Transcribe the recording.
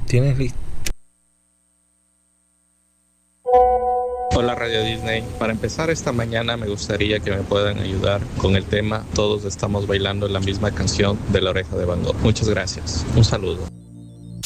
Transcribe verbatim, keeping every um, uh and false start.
¿Tienes listo? Hola Radio Disney, para empezar esta mañana me gustaría que me puedan ayudar con el tema Todos estamos bailando la misma canción de La Oreja de Van Gogh. Muchas gracias, un saludo.